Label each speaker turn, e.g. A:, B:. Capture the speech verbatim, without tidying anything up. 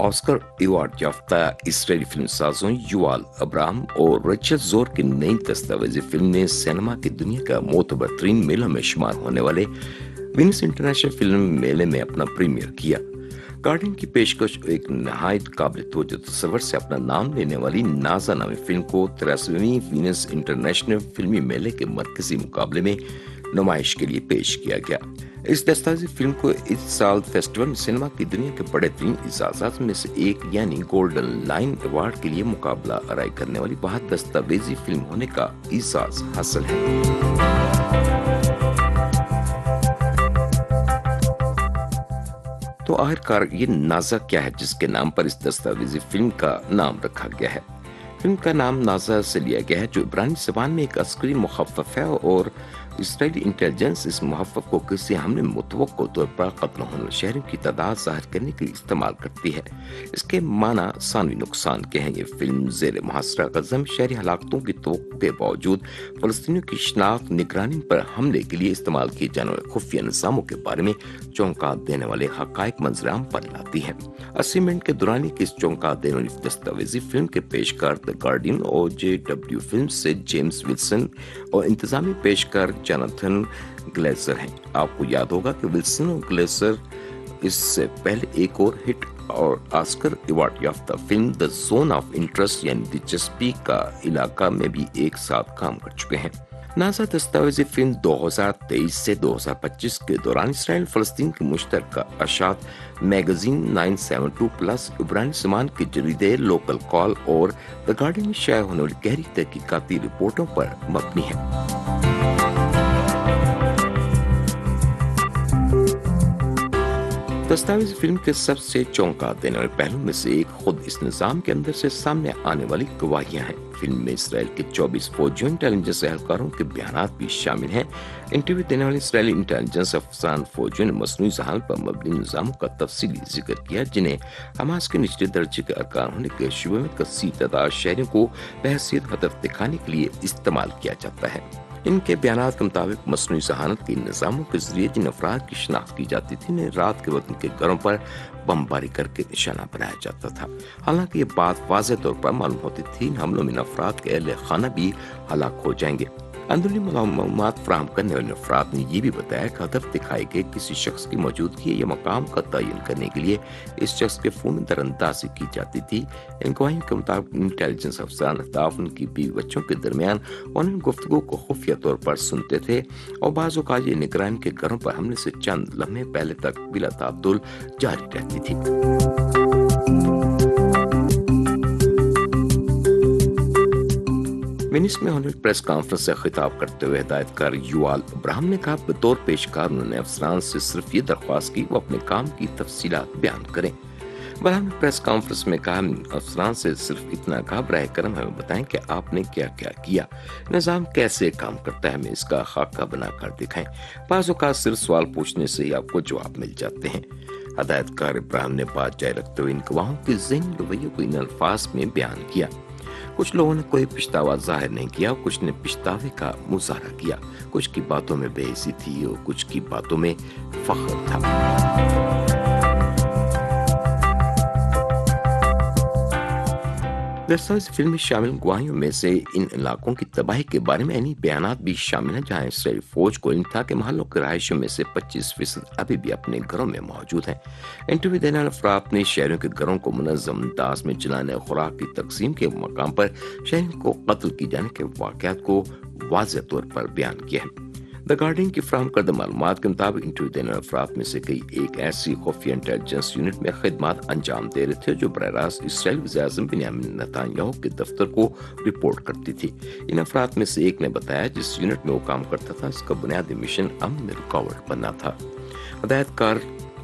A: Oscar award याफ्ता Israeli film साजों Yuval Abraham और रचल जोर की नई दस्तावेजी फिल्म ने सिनेमा की दुनिया का मोतबर तरीन मेलों में शुमार होने वाले वेनिस इंटरनेशनल फिल्म मेले में अपना प्रीमियर किया। गार्डियन की पेशकश एक नहायत काबिल तवज्जो तस्वर से अपना नाम लेने वाली नाजा नामी फिल्म को तिरासवीं वेनिस इंटरनेशनल फिल्मी मेले के मरकजी मुकाबले में नुमाइश के लिए पेश किया गया। इस दस्तावेजी फिल्म को इस साल फेस्टिवल में सिनेमा की दुनिया के बड़े तीन इजाज़ात में से एक यानी गोल्डन लाइन अवार्ड के लिए मुकाबला अराई करने वाली वह दस्तावेजी फिल्म होने का इजाज़ हासिल है। तो आखिरकार ये नाजा क्या है जिसके नाम पर इस दस्तावेजी फिल्म का नाम रखा गया है? फिल्म का नाम नाजा से लिया गया है जो इब्रानी ज़बान में एक अस्करी मुखफ़फ़ है और इसराइली इंटेलिजेंस इस मुहफ़्फ़फ़ को किसी हमले मुतवक्को तौर पर कत्ल होने वाले शहरों की तादाद ज़ाहिर करने के लिए इस्तेमाल करती है। इसके माना सानवी नुकसान के हैं। ये फिल्म ज़ेर मुहासरा गज़ा में शहरी हलाकतों की तवक्को के बावजूद फ़लस्तीनियों की शनाख्त निगरानी पर हमले के लिए इस्तेमाल किए जाने वाले खुफिया निज़ामों के बारे में चौंका देने वाले हक़ाइक़ मंज़र-ए-आम पर लाती है। अस्सी मिनट के दौरान की इस चौंका देने वाली दस्तावेजी फिल्म के पेशकार द गार्डियन और जे डब्ल्यू फिल्म से जेम्स विल्सन और इंतजामी पेशकार जोनाथन ग्लेजर हैं। आपको याद होगा कि विल्सन और ग्लेजर इससे पहले एक और हिट और ऑस्कर अवार्ड याफ्ता film the zone of interest यानी दिलचस्पी का इलाका में भी एक साथ काम कर चुके हैं। नाजा दस्तावेजी फिल्म दो हज़ार तेईस से दो हज़ार पच्चीस के दौरान इसराइल फलस्तीन की मुश्तरका अशात मैगजीन नौ सौ बहत्तर प्लस इब्रानी ज़बान के जरीदे लोकल कॉल और द गार्डियन में शाया होने वाली गहरी तहकीकाती रिपोर्टों पर मबनी है। दस्तावेज फिल्म के सबसे चौंका देने वाले पहलू में से एक खुद इस निज़ाम के अंदर से सामने आने वाली गवाहियां हैं। फिल्म में इसराइल के चौबीस फौजियों इंटेलिजेंस एहलकारों के बयान भी शामिल हैं। इंटरव्यू देने वाले इसराइली इंटेलिजेंस अफसरान फौजियों ने मसनूई जहान पर मबनी निज़ामों का तफसीली जिक्र किया जिन्हें हमास के निचले दर्जे के अरकान होने के शुबे में कसीर तादाद शहरों को बहसीत हदफ दिखाने के लिए इस्तेमाल किया जाता है। इनके बयानात के मुताबिक मसनूई जहानत के निज़ामों के जरिए जिन अफराद की शनाख्त की जाती थी उन्हें रात के वक्त उनके घरों पर बमबारी करके निशाना बनाया जाता था। हालांकि ये बात वाज़ेह तौर पर मालूम होती थी इन हमलों में अफराद के अहले खाना भी हलाक हो जाएंगे। अंदरूनी मालूमात फराहम करने वाले अफराद ने यह भी बताया कि हदफ दिखाए गए किसी शख्स की मौजूदगी या मकाम का तयन करने के लिए इस शख्स के फोन दरअंदाजी की जाती थी। इन गवाहियों के मुताबिक इंटेलिजेंस अफसरान अहताफ उनकी बीवी बच्चों के दरमियान उन गुफ्तगू को खुफिया तौर पर सुनते थे और बाज़ औक़ात ये निगरान के घरों पर हमले से चंद लम्हे पहले तक बिला ताद्दुल जारी रहती थी। वेनिस में होने प्रेस कॉन्फ्रेंस से खिताब करते हुए हिदायतकार युवाल अब्राहम ने कहा बतौर पेशकार उन्होंने अफसरान से सिर्फ ये दरख्वास्त की वो अपने काम की तफसीलात बयान करें। अब्राहम ने प्रेस कॉन्फ्रेंस में कहा अफसरान से सिर्फ इतना कहा बराए करम हमें बताएं कि आपने क्या क्या किया, निज़ाम कैसे काम करता है, हमें इसका खाका बनाकर दिखाएं। बाज़ औक़ात सिर्फ सवाल पूछने से ही आपको जवाब मिल जाते हैं। हिदायतकार इब्राहिम ने बात जारी रखते हुए इन गवाहों के ज़हनी रवैये को इन अल्फाज में बयान किया। कुछ लोगों ने कोई पछतावा जाहिर नहीं किया, कुछ ने पछतावे का मुजाहरा किया, कुछ की बातों में बेइज्जती थी और कुछ की बातों में फख्र था। दस्तावेज फिल्म में शामिल गवाहियों में से इन इलाकों की तबाही के बारे में इन्हीं बयानात भी शामिल हैं जहां इसराइली फौज को इल्म था कि महलों के रहायशियों में से पच्चीस फीसद अभी भी अपने घरों में मौजूद हैं। इंटरव्यू देने वाले अफराद ने शहरों के घरों को मुनज़्ज़म अंदाज में जलाने और खुराक की तकसीम के मकाम पर शहरों को कत्ल किए जाने के वाक़यात को वाज़ेह तौर पर बयान किया है। द गार्डियन की फराहम करदा मालूमात के मुताबिक इंटरव्यू देने वाले अफराद में से कई एक ऐसी खुफिया इंटेलिजेंस यूनिट में खिदमत अंजाम दे रहे थे जो बराह रास्त इसराइल वज़ीर-ए-आज़म बिन्यामिन नेतन्याहू के दफ्तर को रिपोर्ट करती थी। इन अफराद में से एक ने बताया जिस यूनिट में वो काम करता था इसका बुनियादी मिशन अमन में रुकावट बनना था। हिदायतकार